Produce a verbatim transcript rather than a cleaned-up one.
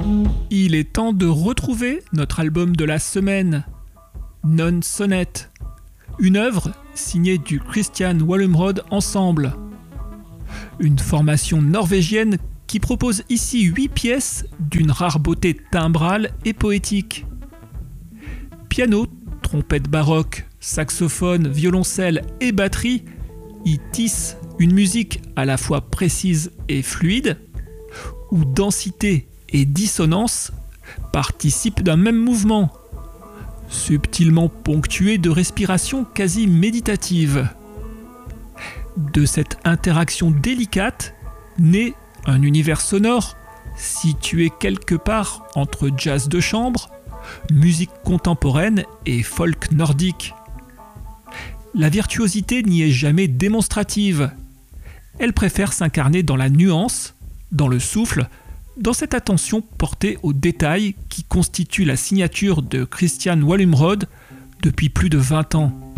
Il est temps de retrouver notre album de la semaine, Non Sonnet, une œuvre signée du Christian Wallumrød Ensemble, une formation norvégienne qui propose ici huit pièces d'une rare beauté timbrale et poétique. Piano, trompette baroque, saxophone, violoncelle et batterie y tissent une musique à la fois précise et fluide, où densité et dissonance participent d'un même mouvement, subtilement ponctué de respirations quasi méditatives. De cette interaction délicate naît un univers sonore situé quelque part entre jazz de chambre, musique contemporaine et folk nordique. La virtuosité n'y est jamais démonstrative. Elle préfère s'incarner dans la nuance, dans le souffle, dans cette attention portée aux détails qui constitue la signature de Christian Wallumrød depuis plus de vingt ans.